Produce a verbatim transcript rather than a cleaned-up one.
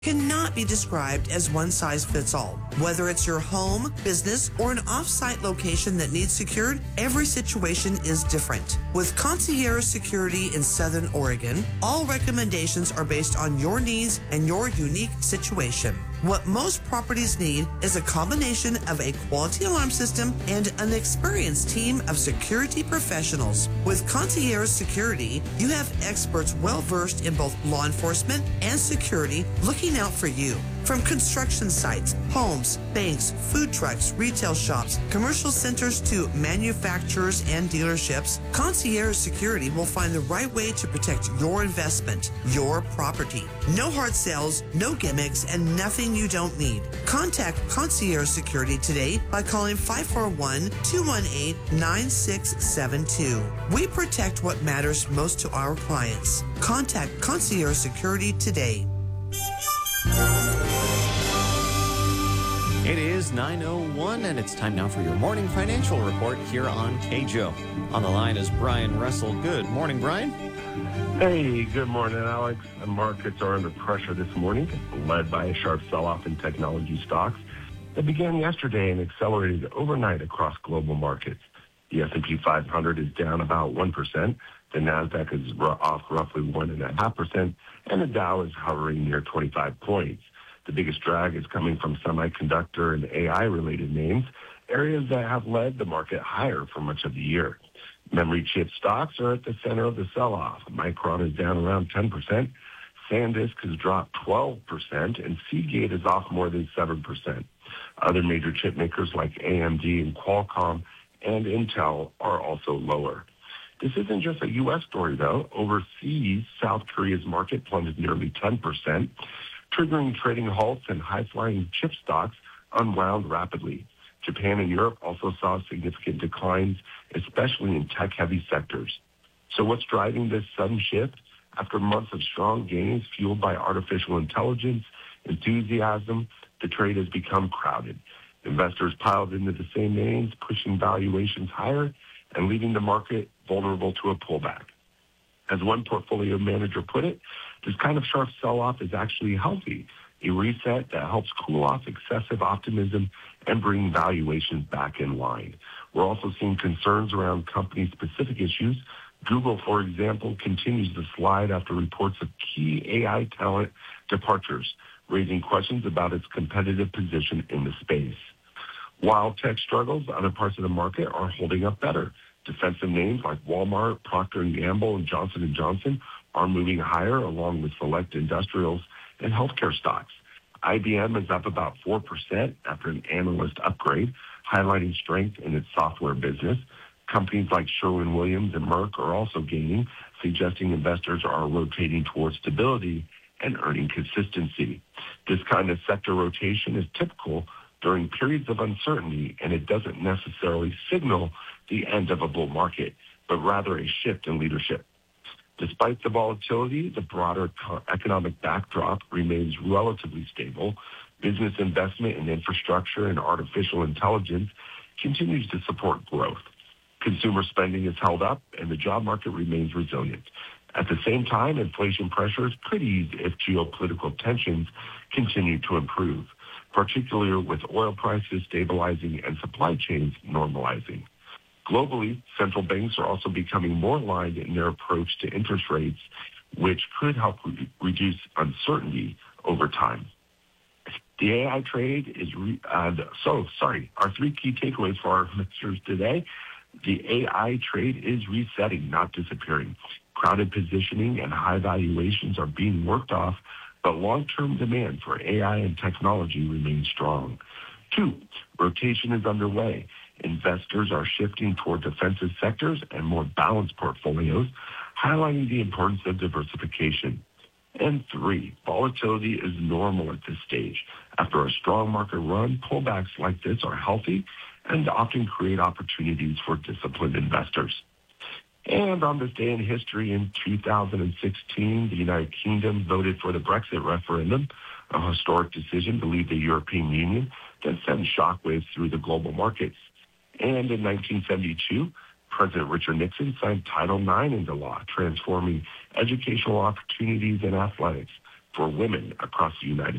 cannot be described as one size fits all. Whether it's your home, business, or an off-site location that needs secured, every situation is different. With Concierge Security in Southern Oregon, all recommendations are based on your needs and your unique situation. What most properties need is a combination of a quality alarm system and an experienced team of security professionals. With Concierge Security, you have experts well-versed in both law enforcement and security looking out for you. From construction sites, homes, banks, food trucks, retail shops, commercial centers to manufacturers and dealerships, Concierge Security will find the right way to protect your investment, your property. No hard sales, no gimmicks, and nothing you don't need. Contact Concierge Security today by calling five four one, two one eight, nine six seven two. We protect what matters most to our clients. Contact Concierge Security today. It is nine oh one, and it's time now for your morning financial report here on K J O. On the line is Brian Russell. Good morning, Brian. Hey, good morning, Alex. The markets are under pressure this morning, led by a sharp sell-off in technology stocks that began yesterday and accelerated overnight across global markets. The S and P five hundred is down about one percent. The NASDAQ is off roughly one point five percent, and the Dow is hovering near twenty-five points. The biggest drag is coming from semiconductor and A I-related names, areas that have led the market higher for much of the year. Memory chip stocks are at the center of the sell-off. Micron is down around ten percent. SanDisk has dropped twelve percent, and Seagate is off more than seven percent. Other major chip makers like A M D and Qualcomm and Intel are also lower. This isn't just a U S story, though. Overseas, South Korea's market plunged nearly ten percent, triggering trading halts, and high-flying chip stocks unwound rapidly. Japan and Europe also saw significant declines, especially in tech-heavy sectors. So what's driving this sudden shift? After months of strong gains fueled by artificial intelligence enthusiasm, the trade has become crowded. Investors piled into the same names, pushing valuations higher and leaving the market vulnerable to a pullback. As one portfolio manager put it, this kind of sharp sell-off is actually healthy, a reset that helps cool off excessive optimism and bring valuations back in line. We're also seeing concerns around company-specific issues. Google, for example, continues to slide after reports of key A I talent departures, raising questions about its competitive position in the space. While tech struggles, other parts of the market are holding up better. Defensive names like Walmart, Procter and Gamble, and Johnson and Johnson are moving higher, along with select industrials and healthcare stocks. I B M is up about four percent after an analyst upgrade, highlighting strength in its software business. Companies like Sherwin-Williams and Merck are also gaining, suggesting investors are rotating towards stability and earning consistency. This kind of sector rotation is typical during periods of uncertainty, and it doesn't necessarily signal the end of a bull market, but rather a shift in leadership. Despite the volatility, the broader economic backdrop remains relatively stable. Business investment in infrastructure and artificial intelligence continues to support growth. Consumer spending is held up, and the job market remains resilient. At the same time, inflation pressures could ease if geopolitical tensions continue to improve, particularly with oil prices stabilizing and supply chains normalizing. Globally, central banks are also becoming more aligned in their approach to interest rates, which could help re- reduce uncertainty over time. The A I trade is, re- uh, so sorry, our three key takeaways for our listeners today. The A I trade is resetting, not disappearing. Crowded positioning and high valuations are being worked off, but long-term demand for A I and technology remains strong. Two, rotation is underway. Investors are shifting toward defensive sectors and more balanced portfolios, highlighting the importance of diversification. And three, volatility is normal at this stage. After a strong market run, pullbacks like this are healthy and often create opportunities for disciplined investors. And on this day in history in two thousand sixteen, the United Kingdom voted for the Brexit referendum, a historic decision to leave the European Union that sent shockwaves through the global markets. And in nineteen seventy-two, President Richard Nixon signed Title nine into law, transforming educational opportunities in athletics. for women across the United